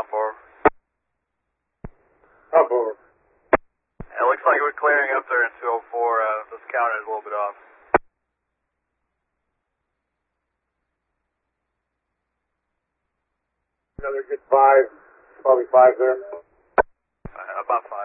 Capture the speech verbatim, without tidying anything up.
Tom four. Tom four. It looks like we're clearing up there in two oh four. Uh, this counter is a little bit off. Another good five, probably five there. Uh, about five.